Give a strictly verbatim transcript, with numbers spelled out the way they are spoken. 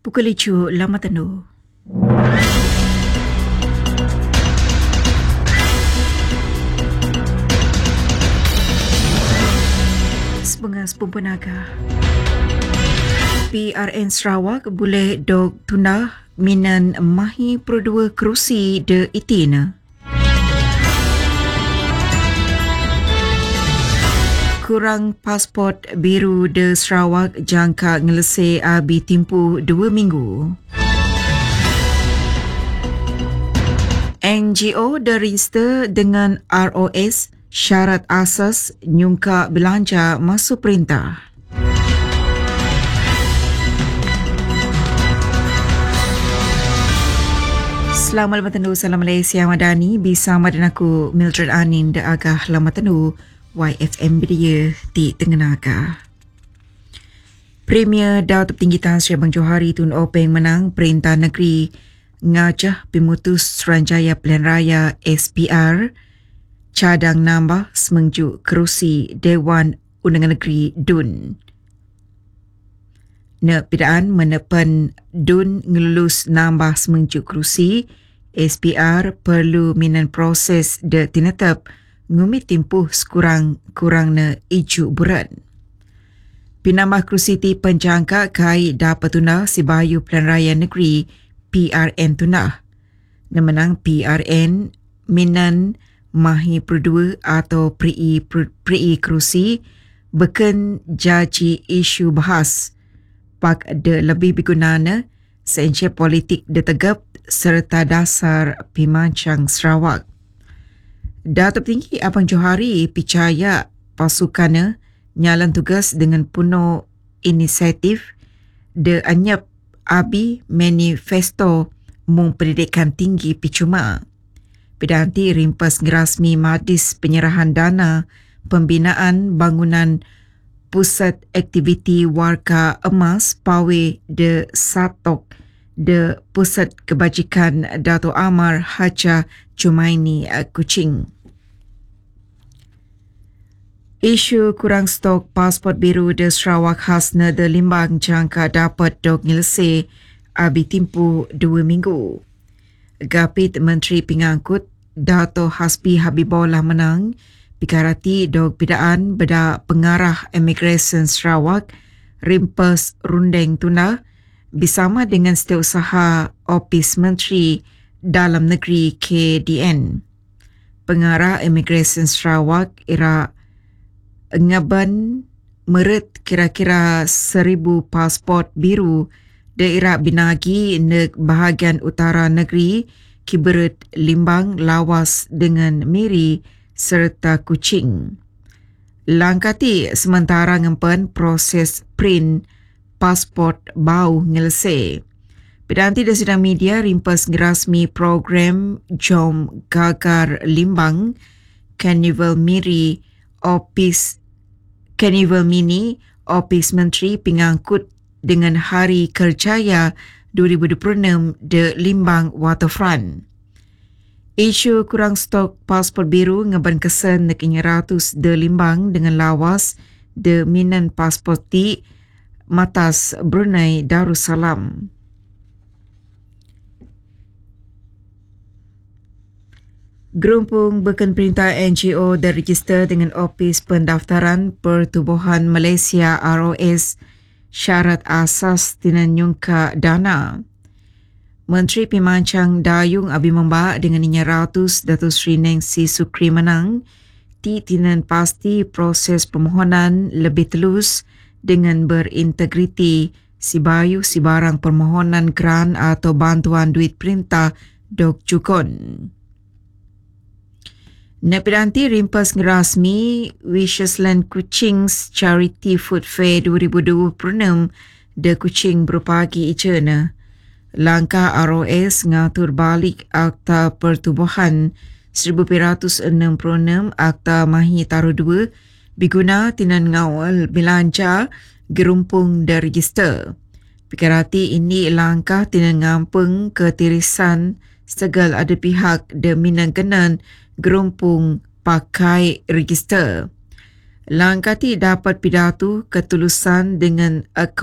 Pukul icu lama tenu. Sebengas Pempenaga. P R N Sarawak boleh dog tunah minan mahi perdua kerusi de itina. Kurang pasport biru de Sarawak jangka ngelese abi timpu dua minggu. N G O diregister dengan R O S syarat asas nyungka belanja masuk perintah. Selamat Lamatenu, salam Malaysia Madani. Bersama dengan aku Mildred Anin de Agah Lamatenu Y F M Bedia di Tengganaga. Premier Datuk Tinggi Tan Sri Abang Johari Tun Openg menang Perintah Negeri ngajah pemutus Suruhanjaya Pilihan Raya S P R cadang nambah semenjuk kerusi Dewan Undangan Negeri D U N. Nepidaan menepen D U N ngelulus nambah semenjuk kerusi S P R perlu minan proses de tinetap ngumit timpuh sekurang-kurang na iju buran. Pinambah kerusi ti penjangka kai dapat tunah si Bayu Pilihan Raya Negeri P R N tunah. Nemenang P R N minan mahi perdua atau peri peri kerusi beken jaji isu bahas pak de lebih bergunana seencia politik de tegap serta dasar pimancang Sarawak. Datuk Tinggi Abang Johari percaya pasukannya nyalan tugas dengan penuh inisiatif de anyap abi manifesto mung pendidikan tinggi picuma. Pedanti rimpas ngerasmi madis penyerahan dana pembinaan bangunan pusat aktiviti warga emas Pawe de Satok de Pusat Kebajikan Dato' Amar Haja Jumaini Kuching. Isu kurang stok pasport biru de Sarawak khasna de Limbang jangka dapat dog ngilse abi timpu dua minggu. Gapit Menteri Pengangkut Dato' Hasbi Habibullah menang pikarati dog bidaan beda pengarah Immigration Sarawak rimpas rundeng tunah bersama dengan Setiausaha Opis Menteri Dalam Negeri K D N. Pengarah Immigration Sarawak ira ngaban meret kira-kira seribu pasport biru daerah binagi neg bahagian utara negeri Kiberet, Limbang, Lawas dengan Miri serta Kuching. Langkati sementara ngempen proses print pasport bau ngelese. Pedanti di sidang media rimpas ngerasmi program Jom Gagar Limbang Carnival Miri Opis Carnival Mini Opis Menteri Pengangkut dengan Hari Kerjaya dua ribu dua puluh enam de Limbang Waterfront. Isu kurang stok pasport biru ngeban kesan nekinya ratus de Limbang dengan Lawas de minan pasport ti Matas Brunei Darussalam. Gerumpung beken perintah N G O dan register dengan Opis Pendaftaran Pertubuhan Malaysia R O S syarat asas tinan nyungka dana. Menteri Pimancang Dayung Abi Membak dengan inya ratus Datuk Sri Nengsi Sukri menang ti tinan pasti proses permohonan lebih telus dengan berintegriti si bayu si barang permohonan grant atau bantuan duit perintah dog jukon. Nepidanti rimpas ngerasmi Wishesland Kuching's Charity Food Fair dua ribu dua puluh enam de Kuching berpagi icena. Langkah R O S ngatur balik Akta Pertubuhan seribu sembilan ratus enam puluh enam Akta Mahi Taruh dua biguna tinan ngawal belanja gerumpung dan register. Pikarati ini langkah tinan ngampung ketirisan segal ada pihak de minangkenan gerumpung pakai register. Langkah ti dapat pidato ketulusan dengan